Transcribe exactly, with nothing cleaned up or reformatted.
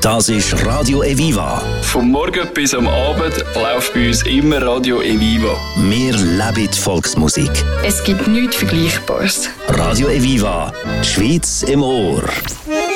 Das ist Radio Eviva. Vom Morgen bis am Abend läuft bei uns immer Radio Eviva. Wir leben die Volksmusik. Es gibt nichts Vergleichbares. Radio Eviva, die Schweiz im Ohr.